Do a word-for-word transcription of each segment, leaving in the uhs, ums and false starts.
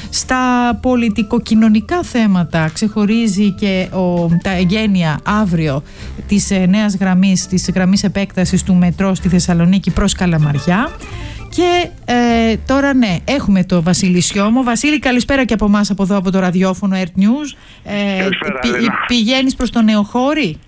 Στα πολιτικοκοινωνικά θέματα ξεχωρίζει και ο, τα εγγένεια αύριο της ε, νέας γραμμής, της γραμμής επέκτασης του μετρό στη Θεσσαλονίκη προς Καλαμαριά. Και ε, τώρα ναι, έχουμε το Βασίλη Σιώμο. Βασίλη, καλησπέρα και από εμάς από εδώ από το ραδιόφωνο Earth News. Ε, πη, πηγαίνεις προς το Νεοχώρι?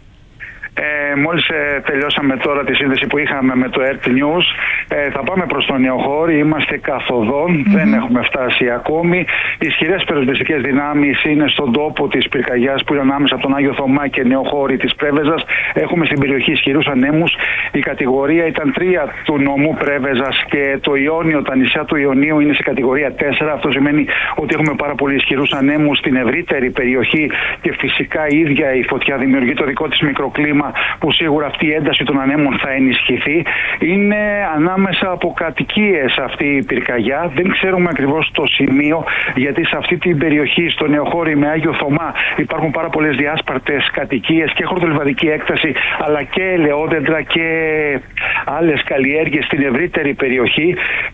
Ε, μόλις ε, τελειώσαμε τώρα τη σύνδεση που είχαμε με το Earth News, ε, θα πάμε προς το Νεοχώρι. Είμαστε καθοδόν, mm-hmm. δεν έχουμε φτάσει ακόμη. Οι ισχυρές πυροσβεστικές δυνάμεις είναι στον τόπο της πυρκαγιάς που είναι ανάμεσα από τον Άγιο Θωμά και Νεοχώρι της Πρέβεζας. Έχουμε στην περιοχή ισχυρούς ανέμους. Η κατηγορία ήταν τρία του νομού Πρέβεζας και το Ιόνιο, τα νησιά του Ιωνίου είναι σε κατηγορία τέσσερα. Αυτό σημαίνει ότι έχουμε πάρα πολύ ισχυρούς ανέμους στην ευρύτερη περιοχή και φυσικά η ίδια η φωτιά δημιουργεί το δικό της μικροκλίμα, που σίγουρα αυτή η ένταση των ανέμων θα ενισχυθεί. Είναι ανάμεσα από κατοικίες αυτή η πυρκαγιά. Δεν ξέρουμε ακριβώς το σημείο, γιατί σε αυτή την περιοχή, στο Νεοχώρι με Άγιο Θωμά, υπάρχουν πάρα πολλές διάσπαρτες κατοικίες και χορτολιβαδική έκταση, αλλά και ελαιόδεντρα και άλλες καλλιέργειες στην ευρύτερη περιοχή.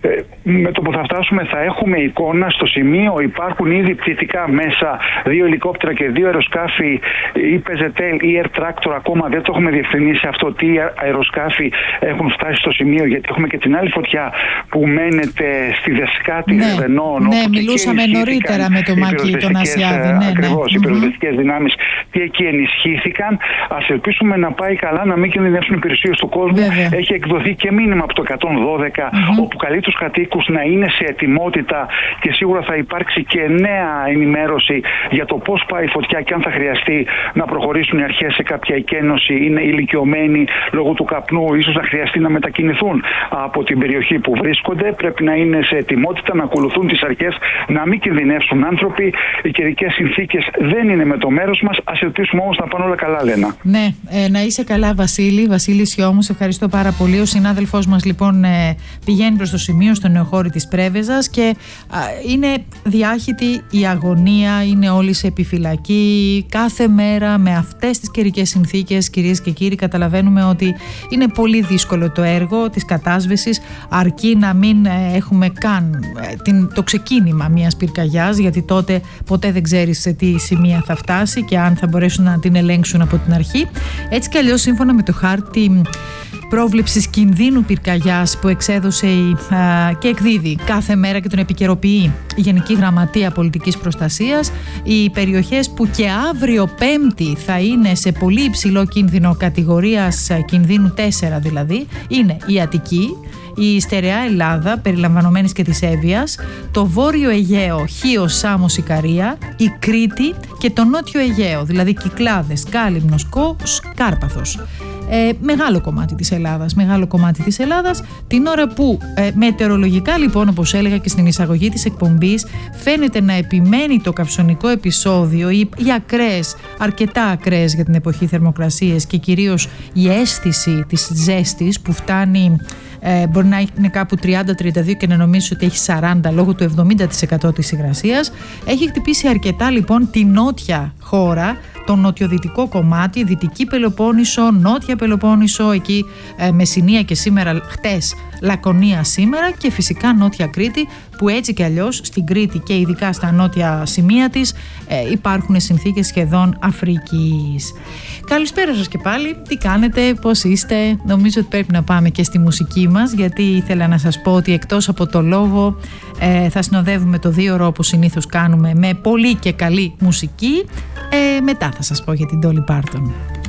Με το που θα φτάσουμε θα έχουμε εικόνα. Στο σημείο υπάρχουν ήδη πτυτικά μέσα, δύο ελικόπτερα και δύο αεροσκάφη ή πι ζετ ελ ή Air Tractor. Ακόμα δεν το έχουμε διευκρινίσει αυτό τι αεροσκάφη έχουν φτάσει στο σημείο, γιατί έχουμε και την άλλη φωτιά που μένεται στη Δεσκάτη, ναι, Ρεβενών. Ναι, μιλούσαμε νωρίτερα με το Μάκη τον Ασιάδη. Ναι, ακριβώς, ναι. οι πυροσβεστικές δυνάμεις τι εκεί ενισχύθηκαν. Ας ελπίσουμε να πάει καλά, να μην κινδυνεύσουν οι υπηρεσίες του κόσμου. Βέβαια. Έχει εκδοθεί και μήνυμα από το εκατόν δώδεκα, mm-hmm. όπου καλεί τους κατοίκους να είναι σε ετοιμότητα και σίγουρα θα υπάρξει και νέα ενημέρωση για το πώς πάει η φωτιά και αν θα χρειαστεί να προχωρήσουν οι αρχές σε κάποια εκένωση, είναι ηλικιωμένοι λόγω του καπνού, ίσως να χρειαστεί να μετακινηθούν από την περιοχή που βρίσκονται. Πρέπει να είναι σε ετοιμότητα, να ακολουθούν τις αρχές, να μην κινδυνεύσουν άνθρωποι. Οι καιρικές συνθήκες δεν είναι με το μέρος μας. Ας ελπίσουμε όμως να πάνε όλα καλά, Λένα. Ναι, ε, να είσαι καλά, Βασίλη. Βασίλη Σιώμου, ευχαριστώ πάρα πολύ. Ο συνάδελφός μας λοιπόν ε, πηγαίνει προς το σημείο στο Νεοχώρι της Πρέβεζας και α, είναι διάχυτη η αγωνία, είναι όλοι σε επιφυλακή κάθε μέρα με αυτές τις καιρικές συνθήκες. Κυρίες και κύριοι, καταλαβαίνουμε ότι είναι πολύ δύσκολο το έργο της κατάσβεσης, αρκεί να μην έχουμε καν το ξεκίνημα μιας πυρκαγιάς, γιατί τότε ποτέ δεν ξέρεις σε τι σημεία θα φτάσει και αν θα μπορέσουν να την ελέγξουν από την αρχή. Έτσι κι αλλιώς, σύμφωνα με το χάρτη πρόβλεψης κινδύνου πυρκαγιάς που εξέδωσε η, α, και εκδίδει κάθε μέρα και τον επικαιροποιεί η Γενική Γραμματεία Πολιτικής Προστασίας, οι περιοχές που και αύριο Πέμπτη θα είναι σε πολύ υψηλό κίνδυνο, κατηγορίας κινδύνου τέσσερα δηλαδή, είναι η Αττική, η Στερεά Ελλάδα, περιλαμβανομένης και της Εύβοιας, το Βόρειο Αιγαίο, Χίος, Σάμος, Ικαρία, η Κρήτη και το Νότιο Αιγαίο, δηλαδή Κυκλάδες, Κάλυμνος, Κος, Κάρπαθος. Ε, μεγάλο κομμάτι της Ελλάδας, μεγάλο κομμάτι της Ελλάδας, την ώρα που ε, μετεωρολογικά λοιπόν, όπως έλεγα και στην εισαγωγή της εκπομπής, φαίνεται να επιμένει το καυσονικό επεισόδιο, οι, οι ακραίες, αρκετά ακραίες για την εποχή θερμοκρασίες και κυρίως η αίσθηση της ζέστης που φτάνει, ε, μπορεί να είναι κάπου τριάντα με τριάντα δύο και να νομίζεις ότι έχει σαράντα λόγω του εβδομήντα τοις εκατό της υγρασίας. Έχει χτυπήσει αρκετά λοιπόν τη νότια χώρα, το νοτιοδυτικό κομμάτι, Δυτική Πελοπόννησο, Νότια Πελοπόννησο, εκεί ε, Μεσσηνία και σήμερα, χτες Λακωνία σήμερα, και φυσικά Νότια Κρήτη, που έτσι κι αλλιώς στην Κρήτη και ειδικά στα νότια σημεία της ε, υπάρχουν συνθήκες σχεδόν Αφρικής. Καλησπέρα σας και πάλι, τι κάνετε, πώς είστε? Νομίζω ότι πρέπει να πάμε και στη μουσική μας, γιατί ήθελα να σας πω ότι εκτός από το λόγο ε, θα συνοδεύουμε το δύο ώρο όπως συνήθως κάνουμε με πολύ και καλή μουσική. Ε, μετά θα σας πω για την Dolly Parton.